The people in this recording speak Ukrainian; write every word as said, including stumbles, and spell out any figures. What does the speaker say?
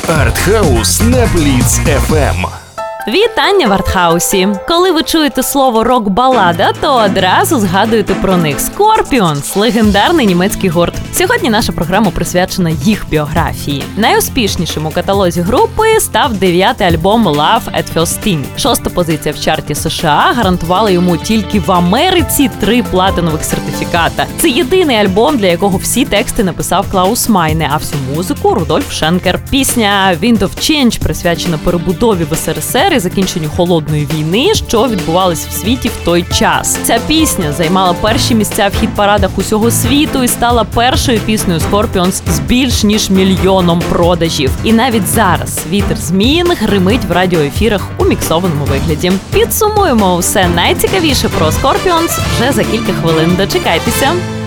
Артхаус на Бліц еф ем. Вітання в Артхаусі! Коли ви чуєте слово рок-балада, то одразу згадуєте про них. Scorpions – легендарний німецький гурт. Сьогодні наша програма присвячена їх біографії. Найуспішнішим у каталозі групи став дев'ятий альбом Love at First Sting. Шоста позиція в чарті США гарантувала йому тільки в Америці три платинових сертифіката. Це єдиний альбом, для якого всі тексти написав Клаус Майне, а всю музику – Рудольф Шенкер. Пісня «Wind of Change» присвячена перебудові в ес ер ес ер і закінченню холодної війни, що відбувалось в світі в той час. Ця пісня займала перші місця в хіт-парадах усього світу і стала першою піснею Scorpions з більш ніж мільйоном продажів. І навіть зараз «Вітер змін» гримить в радіоефірах у міксованому вигляді. Підсумуємо усе найцікавіше про Scorpions вже за кілька хвилин. Дочекайтеся!